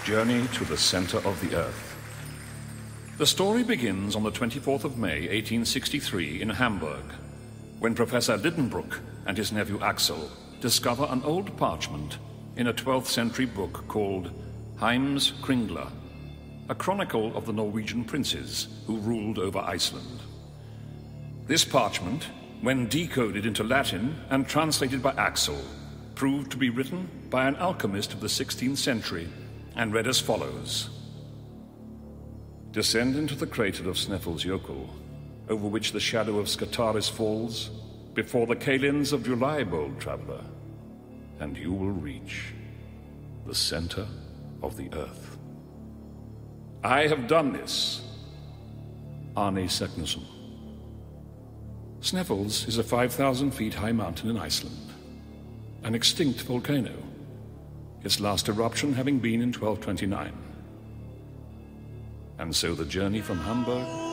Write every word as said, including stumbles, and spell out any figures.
journey to the center of the Earth. The story begins on the twenty-fourth of May, eighteen sixty-three, in Hamburg, when Professor Lidenbrock and his nephew Axel discover an old parchment in a twelfth century book called Heims Kringla, a chronicle of the Norwegian princes who ruled over Iceland. This parchment, when decoded into Latin and translated by Axel, proved to be written by an alchemist of the sixteenth century and read as follows. Descend into the crater of Snæfellsjökull, over which the shadow of Scartaris falls, before the Kalins of July, bold traveler, and you will reach the center of the Earth. I have done this. Arne Seknusson. Snæfell's is a five thousand feet high mountain in Iceland, an extinct volcano, its last eruption having been in twelve twenty-nine. And so the journey from Hamburg